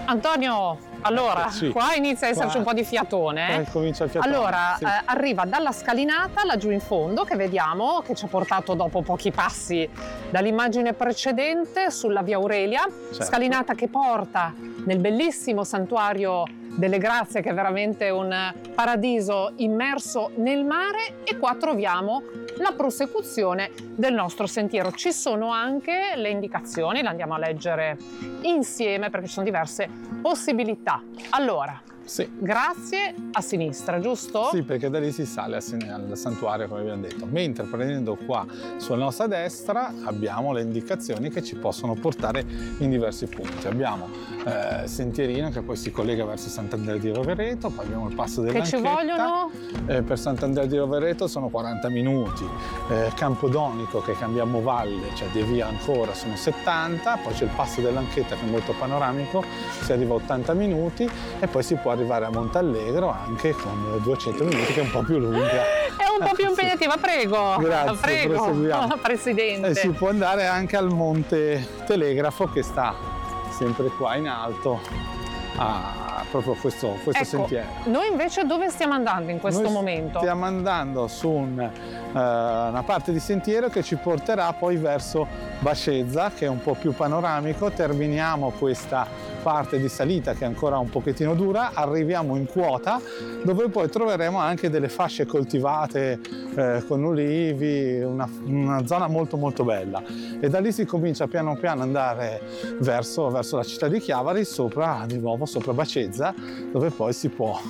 Antonio, allora, Sì. qua inizia a esserci un po' di fiatone. Comincia il fiatone. Allora, sì. arriva dalla scalinata laggiù in fondo, che vediamo, che ci ha portato dopo pochi passi dall'immagine precedente sulla via Aurelia. Certo. Scalinata che porta nel bellissimo santuario delle Grazie, che è veramente un paradiso immerso nel mare, e qua troviamo la prosecuzione del nostro sentiero. Ci sono anche le indicazioni, le andiamo a leggere insieme perché ci sono diverse possibilità. Allora, Sì. Grazie a sinistra, giusto? Sì, perché da lì si sale al santuario, come abbiamo detto. Mentre prendendo qua sulla nostra destra abbiamo le indicazioni che ci possono portare in diversi punti. Abbiamo sentierino che poi si collega verso Sant'Andrea di Rovereto, poi abbiamo il passo dell'Anchetta. Che ci vogliono? Per Sant'Andrea di Rovereto sono 40 minuti. Campodonico, che cambiamo valle, cioè di via ancora, sono 70. Poi c'è il passo dell'Anchetta, che è molto panoramico, si arriva a 80 minuti, e poi si può arrivare a Montallegro anche con 200 minuti, che è un po' più lunga. È un po' più impegnativa, prego. Grazie, prego, proseguiamo. Presidente. E si può andare anche al Monte Telegrafo, che sta sempre qua in alto, a proprio questo Ecco, sentiero. Noi invece dove stiamo andando in questo momento? Stiamo andando su una parte di sentiero che ci porterà poi verso Bacezza, che è un po' più panoramico. Terminiamo questa parte di salita che è ancora un pochettino dura, arriviamo in quota, dove poi troveremo anche delle fasce coltivate con ulivi, una zona molto molto bella, e da lì si comincia piano piano ad andare verso la città di Chiavari, di nuovo sopra Bacezza, dove poi si può